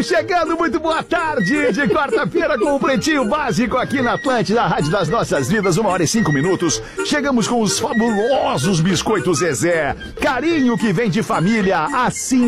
Estamos chegando, muito boa tarde de quarta-feira com o Pretinho Básico aqui na Atlântida, a Rádio das Nossas Vidas, 1h05. Chegamos com os fabulosos biscoitos Zezé. Carinho que vem de família há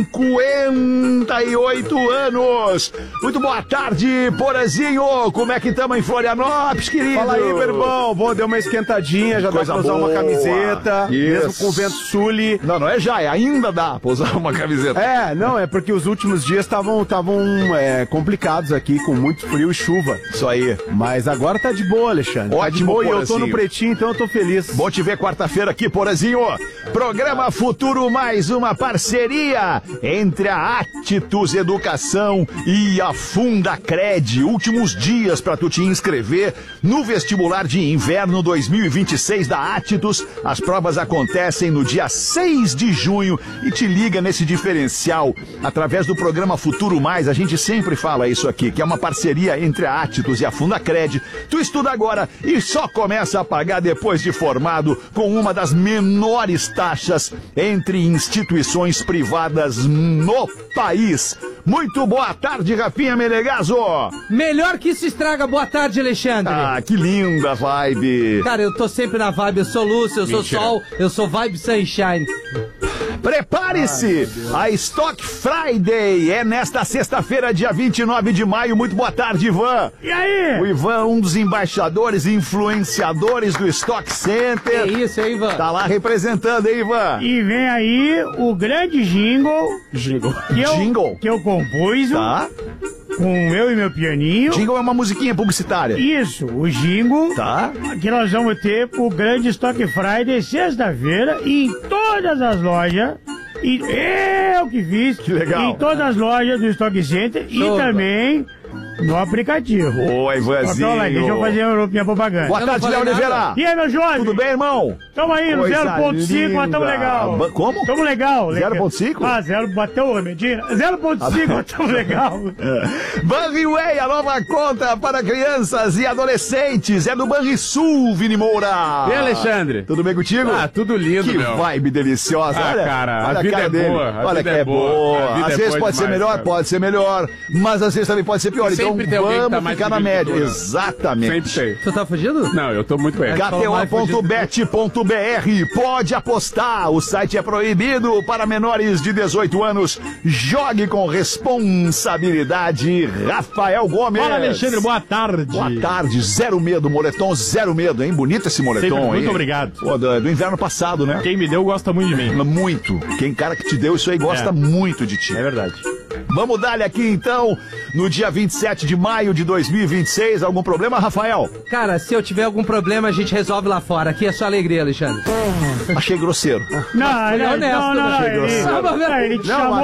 58 anos. Muito boa tarde, Porazinho. Como é que estamos em Florianópolis, querido? Fala aí, meu irmão. Bom, deu uma esquentadinha, já dá pra usar uma camiseta, mesmo com o vento sule. Não é já, ainda dá pra usar uma camiseta. É porque os últimos dias estavam complicados aqui, com muito frio e chuva. Isso aí. Mas agora tá de boa, Alexandre. Ótimo, tá de boa, e eu tô no Porazinho. Pretinho, então eu tô feliz. Bom te ver quarta-feira aqui, Porazinho. Programa Futuro, mais uma parceria entre a Attitus Educação e a Fundacred. Últimos dias para tu te inscrever no vestibular de inverno 2026 da Attitus. As provas acontecem no dia 6 de junho e te liga nesse diferencial através do programa Futuro Mais. A gente sempre fala isso aqui, que é uma parceria entre a Attitus e a Fundacred. Tu estuda agora e só começa a pagar depois de formado, com uma das menores taxas entre instituições privadas no país. Muito boa tarde, Rafinha Menegaso. Melhor que isso estraga. Boa tarde, Alexandre. Ah, que linda vibe. Cara, eu tô sempre na vibe. Eu sou luz, eu sou sol, eu sou vibe sunshine. Prepare-se! A Stock Friday é nesta sexta-feira, dia 29 de maio. Muito boa tarde, Ivan. E aí? O Ivan, um dos embaixadores e influenciadores do Stock Center. Que isso, hein, Ivan? Tá lá representando, hein, Ivan? E vem aí o grande jingle. Que eu compus. Tá. Com eu e meu pianinho. Jingle é uma musiquinha publicitária. Isso, o jingle. Tá. Que nós vamos ter o grande Stock Friday sexta-feira em todas as lojas. E eu que fiz. Que legal. Em todas as lojas do Stock Center. E também no aplicativo. Oi, Ivanzinho. Então, deixa eu fazer minha propaganda. Boa tarde, Léo Oliveira. E aí, meu jovem? Tudo bem, irmão? Tamo aí no Coisa 0.5, mas tamo linda. legal. Como? Tamo legal. 0.5? Ah, bateu, Medina. 0.5, mas tamo legal. Banriway, a nova conta para crianças e adolescentes. É do Banrisul, Vini Moura. E Alexandre? Tudo bem contigo? Ah, tudo lindo, Que meu. vibe deliciosa. Ah, olha, cara, olha a vida cara é dele. boa. A Olha vida que é é boa. boa. A vida Às é vezes boa pode ser demais, melhor, cara. pode ser melhor. Mas às vezes também pode ser pior. Sempre tem Então alguém que tá vamos mais ficar na feliz que média. tu, né? Exatamente. Sempre tem. Tu tá fugido? Não, eu tô muito bem. KTO.bet.br. Pode apostar. O site é proibido para menores de 18 anos. Jogue com responsabilidade. Rafael Gomes. Fala, Alexandre, boa tarde. Boa tarde. Zero medo, moletom, zero medo, hein? Bonito esse moletom, Sempre, hein? muito obrigado. Pô, do inverno passado, né? Quem me deu gosta muito de mim. Muito. Quem cara que te deu isso aí gosta muito de ti. É verdade. Vamos dar-lhe aqui então, no dia 27 de maio de 2026. Algum problema, Rafael? Cara, se eu tiver algum problema, a gente resolve lá fora. Aqui é só alegria, Alexandre. Achei grosseiro. Não, honesto, ele te chamou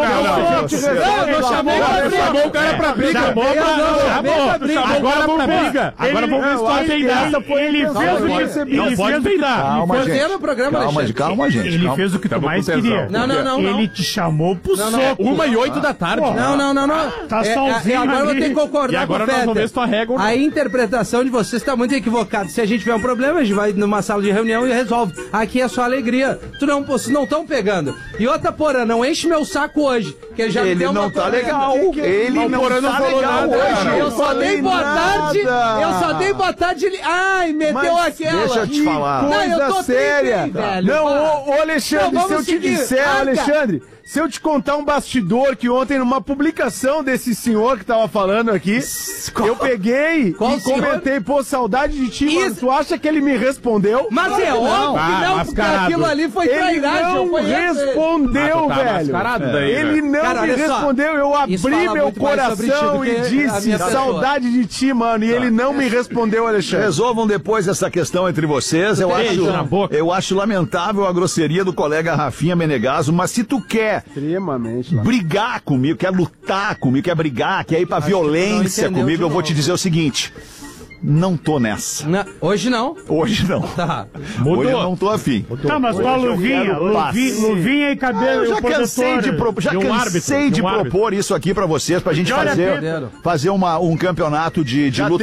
Chamou o cara pra briga. Agora pra briga. Agora vamos ver se tu vai peidar. Ele pode peidar. Calma, gente. no programa, Alexandre. Calma, gente. Ele fez o que tu mais queria. Não. Ele te chamou pro soco. 1h08 da tarde. Não. Tá sozinho agora eu vou ali. ter que concordar E agora com o nós vamos ver se Feta. tu arrega ou não. A interpretação de vocês está muito equivocada. Se a gente tiver um problema, a gente vai numa sala de reunião e resolve. Aqui é só alegria. Vocês não estão pegando. E outra, Porã, não enche meu saco hoje. Que já me Ele deu uma não tá polêmica. legal. Ele não Porã não tá falou legal nada, hoje. cara. Eu só dei boa tarde. Eu só dei boa tarde. Ele... Ai, meteu aquela. Deixa eu te falar. Não, eu tô Coisa séria. triste, velho. Não, Para. ô Alexandre, Não, se eu vamos te seguir. disser, Alexandre, se eu te contar um bastidor que ontem, numa publicação desse senhor que tava falando aqui, eu peguei Qual e senhor? comentei, pô, saudade de ti, mano. Isso. Tu acha que ele me respondeu? Mas é óbvio que não, porque mascarado. aquilo ali foi Ele trairagem. eu não conheço ele. respondeu, Ah, tu tá velho. mascarado daí, Ele não Cara, me olha só. respondeu. Eu Isso abri fala meu muito mais sobre ti coração do que e a disse minha pessoa. saudade de ti, mano. E ele não me respondeu, Alexandre. Resolvam depois essa questão entre vocês. Beijo na boca. Eu acho lamentável a grosseria do colega Rafinha Menegaso, mas se tu quer Extremamente. brigar comigo, quer lutar comigo, quer brigar, quer ir pra Acho que tu não violência entendeu comigo, de eu vou te novo. dizer o seguinte: não tô nessa. Hoje não. Hoje não. Tá. Hoje eu não tô afim. Tá, mas com a luvinha e cabelo. Eu já cansei de, árbitro, propor isso aqui pra vocês, pra gente Olha, fazer um campeonato de luta